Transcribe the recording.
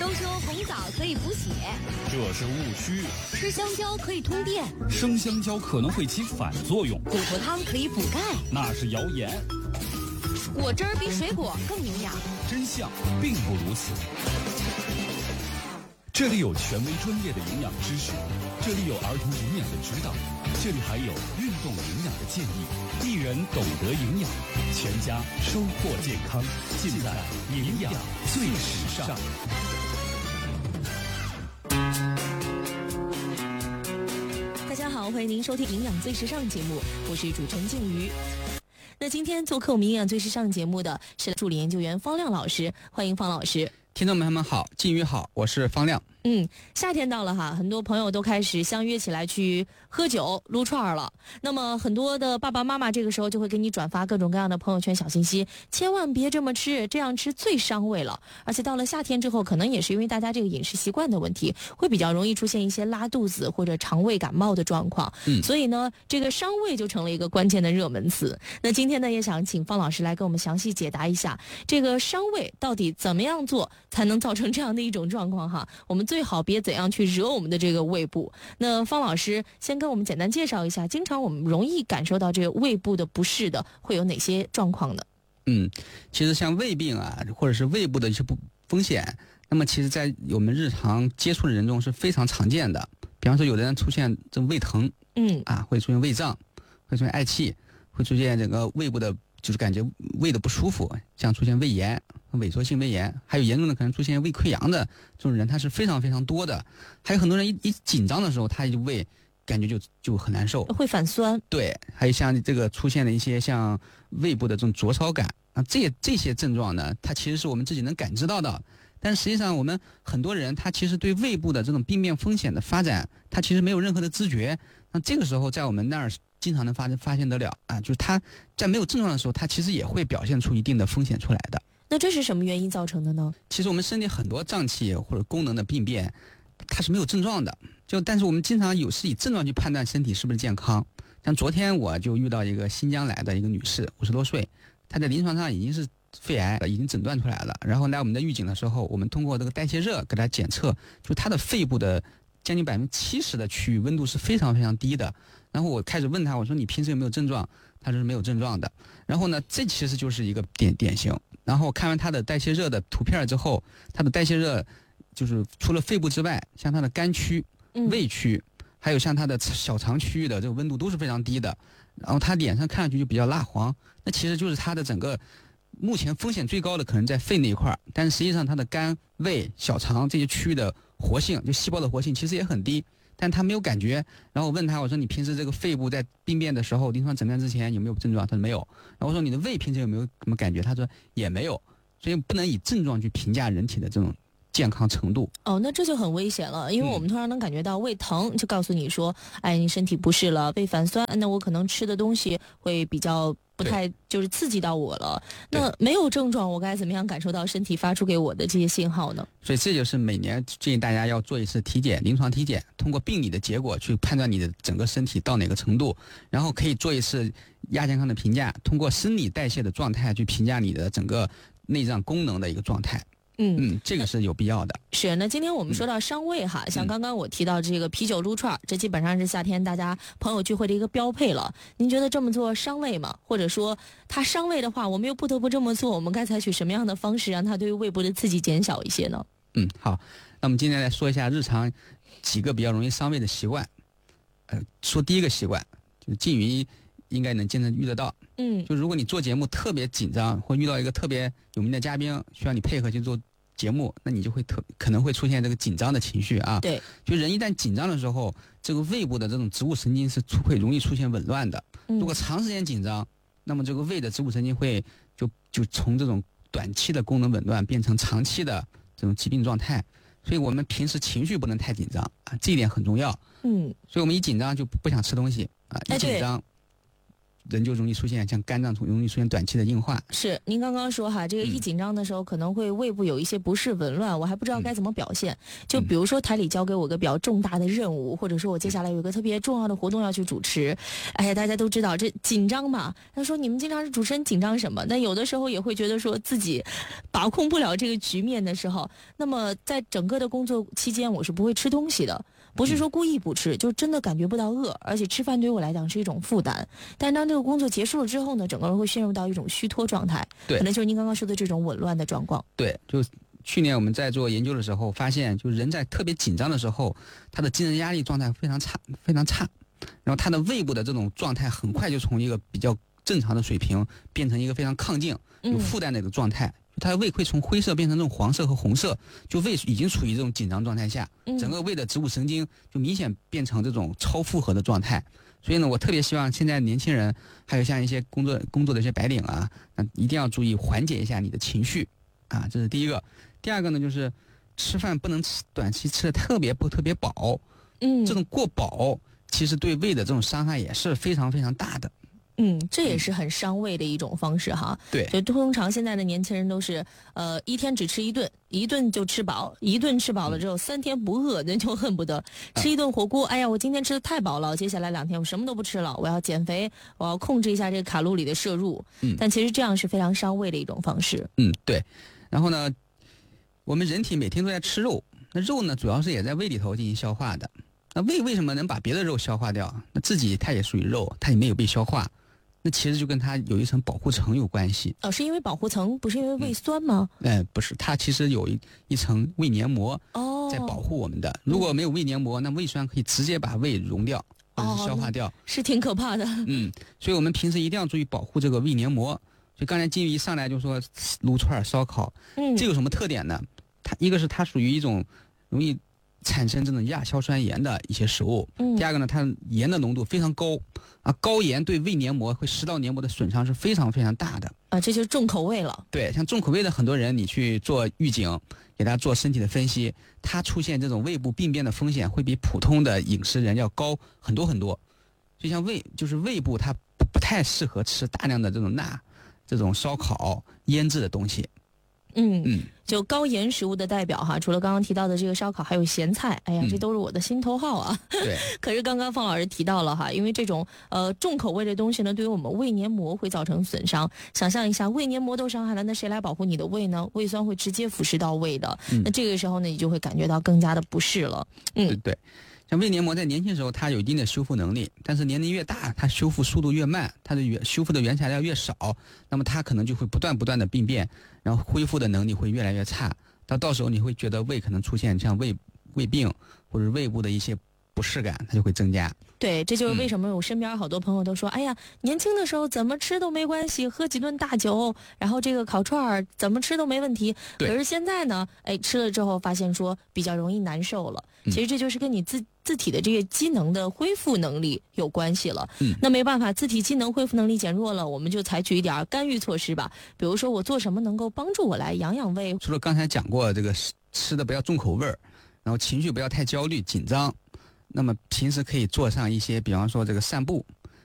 都说红枣可以补血， 这是误区。 吃香蕉可以通电， 生香蕉可能会起反作用。 骨头汤可以补钙， 那是谣言。 果汁比水果更营养， 真相并不如此。这里有权威专业的营养知识，这里有儿童营养的指导，这里还有运动营养的建议。一人懂得营养，全家收获健康，尽在营养最时尚。 大家好，欢迎您收听营养最时尚节目，我是主持人静瑜。那今天做客我们营养最时尚节目的是助理研究员方亮老师，欢迎方老师。 听众朋友们好，静瑜好，我是方亮。 夏天到了哈，很多朋友都开始相约起来去喝酒撸串了。那么很多的爸爸妈妈这个时候就会给你转发各种各样的朋友圈小信息，千万别这么吃，这样吃最伤胃了。而且到了夏天之后，可能也是因为大家这个饮食习惯的问题，会比较容易出现一些拉肚子或者肠胃感冒的状况。所以呢，这个伤胃就成了一个关键的热门词。那今天呢，也想请方老师来给我们详细解答一下，这个伤胃到底怎么样做才能造成这样的一种状况哈？我们最好别怎样去惹我们的这个胃部。那方老师先跟我们简单介绍一下，经常我们容易感受到这个胃部的不适的会有哪些状况呢？ 其实像胃病啊，或者是胃部的一些风险，那么其实在我们日常接触的人中是非常常见的。比方说有的人出现这胃疼，会出现胃胀，会出现嗳气，会出现这个胃部的就是感觉胃的不舒服，像出现胃炎、萎缩性胃炎，还有严重的可能出现胃溃疡的这种人，他是非常非常多的。还有很多人一紧张的时候，他就胃感觉就很难受， 会反酸。 对，还有像这个出现的一些像胃部的这种灼烧感啊，这些症状呢，它其实是我们自己能感知到的。但实际上我们很多人他其实对胃部的这种病变风险的发展，他其实没有任何的知觉。那这个时候在我们那儿经常能发现得了啊，就是他在没有症状的时候，他其实也会表现出一定的风险出来的。 那这是什么原因造成的呢？ 其实我们身体很多脏器或者功能的病变，它是没有症状的，但是我们经常是以症状去判断身体是不是健康。像昨天我就遇到一个新疆来的一个女士，50多岁，她在临床上已经是肺癌已经诊断出来了。然后来我们的预警的时候，我们通过这个代谢热给她检测，就她的肺部的将近70%的区域温度是非常非常低的。然后我开始问她，我说你平时有没有症状？她说是没有症状的。然后呢，这其实就是一个典型。然后看完她的代谢热的图片之后，她的代谢热就是除了肺部之外，像她的肝区、胃区，还有像她的小肠区域的这个温度都是非常低的。然后她脸上看上去就比较蜡黄，那其实就是她的整个目前风险最高的可能在肺那一块，但是实际上她的肝、胃、小肠这些区域的活性，就细胞的活性其实也很低，但她没有感觉。然后我问她，我说你平时这个肺部在病变的时候，临床诊断之前有没有症状？她说没有。然后我说你的胃平时有没有什么感觉？她说也没有。所以不能以症状去评价人体的这种健康程度。 那这就很危险了，因为我们通常能感觉到胃疼，就告诉你说，你身体不适了，胃反酸，那我可能吃的东西会比较不太就是刺激到我了。那没有症状，我该怎么样感受到身体发出给我的这些信号呢？ 所以这就是每年建议大家要做一次体检，临床体检，通过病理的结果去判断你的整个身体到哪个程度，然后可以做一次亚健康的评价，通过生理代谢的状态去评价你的整个内脏功能的一个状态。这个是有必要的。 是，那今天我们说到伤胃哈，像刚刚我提到这个啤酒撸串，这基本上是夏天大家朋友聚会的一个标配了。您觉得这么做伤胃吗？或者说它伤胃的话，我们又不得不这么做，我们该采取什么样的方式让它对于胃部的刺激减小一些呢？ 好，那我们今天来说一下日常几个比较容易伤胃的习惯。说第一个习惯，就是静瑜应该能经常遇得到。就如果你做节目特别紧张，或遇到一个特别有名的嘉宾需要你配合去做节目，那你就会可能会出现这个紧张的情绪啊。 对， 就人一旦紧张的时候，这个胃部的这种植物神经是会容易出现紊乱的。如果长时间紧张，那么这个胃的植物神经会就从这种短期的功能紊乱变成长期的这种疾病状态。所以我们平时情绪不能太紧张啊，这一点很重要。所以我们一紧张就不想吃东西啊，一紧张人就容易出现像肝脏容易出现短期的硬化。 是，您刚刚说哈，这个一紧张的时候可能会胃部有一些不适紊乱，我还不知道该怎么表现。就比如说台里交给我个比较重大的任务，或者说我接下来有一个特别重要的活动要去主持，哎呀，大家都知道这紧张嘛。他说你们经常是主持人紧张什么？但有的时候也会觉得说自己把控不了这个局面的时候，那么在整个的工作期间，我是不会吃东西的。不是说故意不吃，就真的感觉不到饿，而且吃饭对于我来讲是一种负担。但当这个工作结束了之后呢，整个人会陷入到一种虚脱状态， 对， 可能就是您刚刚说的这种紊乱的状况。 对，就去年我们在做研究的时候发现，就人在特别紧张的时候，他的精神压力状态非常差，非常差，然后他的胃部的这种状态很快就从一个比较正常的水平变成一个非常亢进、有负担的一个状态。它的胃会从灰色变成这种黄色和红色，就胃已经处于这种紧张状态下，整个胃的植物神经就明显变成这种超负荷的状态。所以呢，我特别希望现在年轻人，还有像一些工作的一些白领啊，一定要注意缓解一下你的情绪啊，这是第一个。第二个呢，就是吃饭不能短期吃的特别饱，这种过饱其实对胃的这种伤害也是非常非常大的。 这也是很伤胃的一种方式哈。 对， 就通常现在的年轻人都是，一天只吃一顿，一顿就吃饱，一顿吃饱了之后3天不饿，那就恨不得吃一顿火锅。哎呀，我今天吃的太饱了，接下来2天我什么都不吃了，我要减肥，我要控制一下这个卡路里的摄入。但其实这样是非常伤胃的一种方式。 对。然后呢，我们人体每天都在吃肉，那肉呢主要是也在胃里头进行消化的。那胃为什么能把别的肉消化掉？那自己它也属于肉，它也没有被消化。那其实就跟它有一层保护层有关系。 是因为保护层，不是因为胃酸吗？ 不是，它其实有一层胃黏膜在保护我们的。如果没有胃黏膜，那胃酸可以直接把胃溶掉或者是消化掉， 是挺可怕的。 所以我们平时一定要注意保护这个胃黏膜。所以刚才金鱼一上来就说撸串烧烤，这有什么特点呢？一个是它属于一种容易产生这种亚硝酸盐的一些食物。第二个呢，它盐的浓度非常高啊，高盐对胃黏膜会食道黏膜的损伤是非常非常大的啊，这就是重口味了。 对，像重口味的很多人，你去做预警，给他做身体的分析，他出现这种胃部病变的风险会比普通的饮食人要高很多很多。就像胃部它不太适合吃大量的这种烧烤腌制的东西。 就高盐食物的代表哈，除了刚刚提到的这个烧烤，还有咸菜。哎呀，这都是我的心头好啊。 对。 可是刚刚方老师提到了哈，因为这种重口味的东西呢，对于我们胃黏膜会造成损伤。想象一下，胃黏膜都伤害了，那谁来保护你的胃呢？胃酸会直接腐蚀到胃的。那这个时候呢，你就会感觉到更加的不适了。 对。像胃黏膜在年轻时候它有一定的修复能力，但是年龄越大，它修复速度越慢，它的修复的原材料越少，那么它可能就会不断的病变，然后恢复的能力会越来越差。到时候你会觉得胃可能出现像胃病或者胃部的一些不适感，它就会增加。 对，这就是为什么我身边好多朋友都说，哎呀，年轻的时候怎么吃都没关系，喝几顿大酒，然后这个烤串儿怎么吃都没问题。可是现在呢，吃了之后发现说比较容易难受了。其实这就是跟你自体的这个机能的恢复能力有关系了。那没办法，自体机能恢复能力减弱了，我们就采取一点干预措施吧。比如说我做什么能够帮助我来养胃？ 除了刚才讲过这个吃的不要重口味儿，然后情绪不要太焦虑紧张，那么平时可以做上一些，比方说这个散步，